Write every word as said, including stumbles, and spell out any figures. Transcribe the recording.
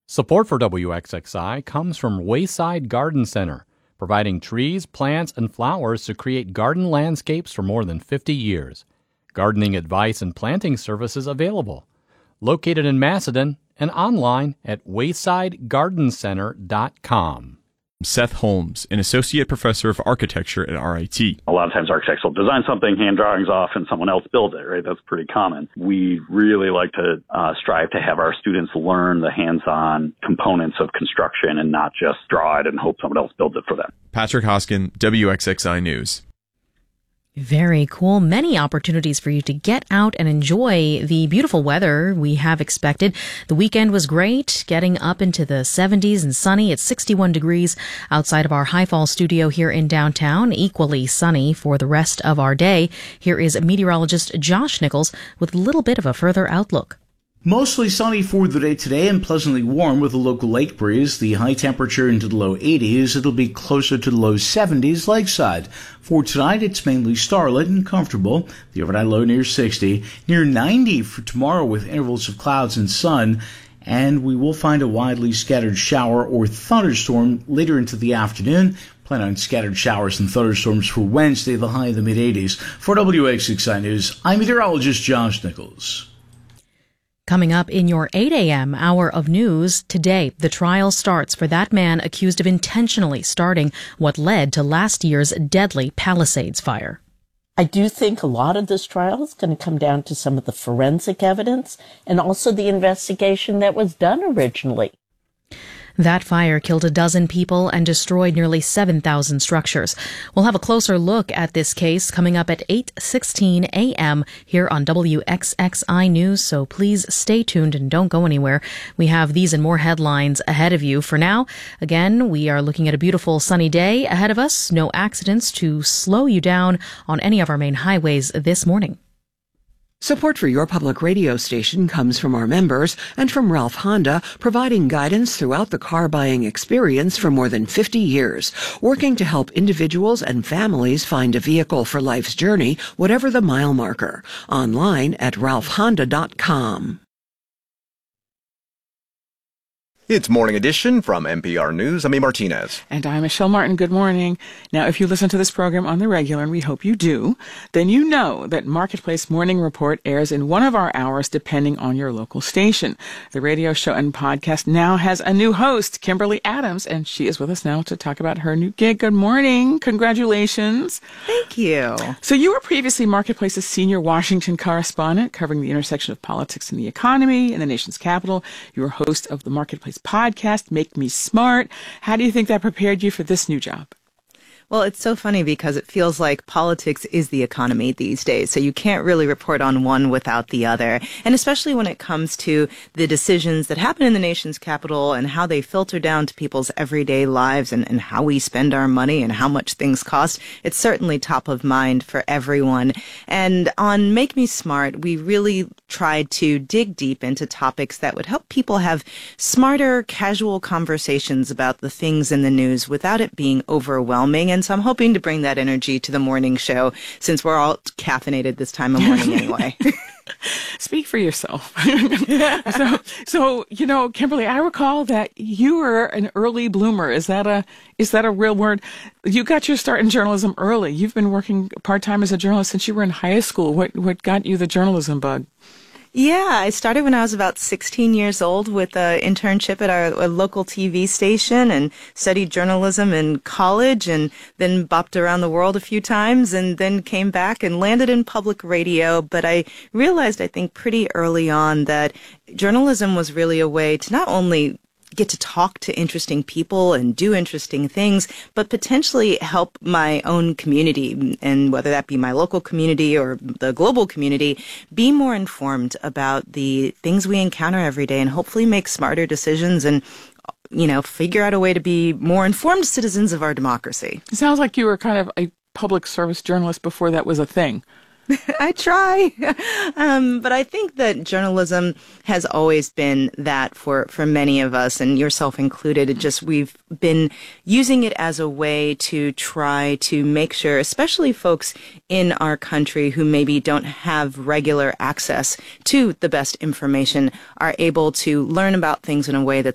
Support for W X X I comes from Wayside Garden Center, providing trees, plants, and flowers to create garden landscapes for more than fifty years. Gardening advice and planting services available. Located in Macedon and online at wayside garden center dot com. Seth Holmes, an associate professor of architecture at R I T. A lot of times architects will design something, hand drawings off, and someone else builds it, right? That's pretty common. We really like to uh, strive to have our students learn the hands-on components of construction and not just draw it and hope someone else builds it for them. Patrick Hoskin, W X X I News. Very cool. Many opportunities for you to get out and enjoy the beautiful weather we have expected. The weekend was great, getting up into the seventies and sunny. It's sixty-one degrees outside of our High Falls studio here in downtown. Equally sunny for the rest of our day. Here is meteorologist Josh Nichols with a little bit of a further outlook. Mostly sunny for the day today and pleasantly warm with a local lake breeze. The high temperature into the low eighties. It'll be closer to the low seventies lakeside. For tonight, it's mainly starlit and comfortable. The overnight low near sixty. Near ninety for tomorrow with intervals of clouds and sun. And we will find a widely scattered shower or thunderstorm later into the afternoon. Plan on scattered showers and thunderstorms for Wednesday, the high in the mid-eighties. For W X X I News, I'm meteorologist Josh Nichols. Coming up in your eight a.m. hour of news, today the trial starts for that man accused of intentionally starting what led to last year's deadly Palisades fire. I do think a lot of this trial is going to come down to some of the forensic evidence and also the investigation that was done originally. That fire killed a dozen people and destroyed nearly seven thousand structures. We'll have a closer look at this case coming up at eight sixteen a.m. here on W X X I News, so please stay tuned and don't go anywhere. We have these and more headlines ahead of you. For now, again, we are looking at a beautiful sunny day ahead of us. No accidents to slow you down on any of our main highways this morning. Support for your public radio station comes from our members and from Ralph Honda, providing guidance throughout the car buying experience for more than fifty years, working to help individuals and families find a vehicle for life's journey, whatever the mile marker. Online at ralph honda dot com. It's Morning Edition from N P R News. I'm E. Martinez. And I'm Michelle Martin. Good morning. Now, if you listen to this program on the regular, and we hope you do, then you know that Marketplace Morning Report airs in one of our hours depending on your local station. The radio show and podcast now has a new host, Kimberly Adams, and she is with us now to talk about her new gig. Good morning. Congratulations. Thank you. So you were previously Marketplace's senior Washington correspondent, covering the intersection of politics and the economy in the nation's capital. You were host of the Marketplace podcast, Make Me Smart. How do you think that prepared you for this new job? Well, it's so funny because it feels like politics is the economy these days. So you can't really report on one without the other. And especially when it comes to the decisions that happen in the nation's capital and how they filter down to people's everyday lives and, and how we spend our money and how much things cost. It's certainly top of mind for everyone. And on Make Me Smart, we really tried to dig deep into topics that would help people have smarter, casual conversations about the things in the news without it being overwhelming. And so I'm hoping to bring that energy to the morning show since we're all caffeinated this time of morning anyway. Speak for yourself. so, so, you know, Kimberly, I recall that you were an early bloomer. Is that a, is that a real word? You got your start in journalism early. You've been working part-time as a journalist since you were in high school. What, what got you the journalism bug? Yeah, I started when I was about sixteen years old with an internship at our, a local T V station and studied journalism in college and then bopped around the world a few times and then came back and landed in public radio. But I realized, I think, pretty early on that journalism was really a way to not only get to talk to interesting people and do interesting things, but potentially help my own community, and whether that be my local community or the global community, be more informed about the things we encounter every day and hopefully make smarter decisions and, you know, figure out a way to be more informed citizens of our democracy. It sounds like you were kind of a public service journalist before that was a thing. I try. Um, but I think that journalism has always been that for, for many of us, and yourself included. It just, we've been using it as a way to try to make sure, especially folks in our country who maybe don't have regular access to the best information, are able to learn about things in a way that's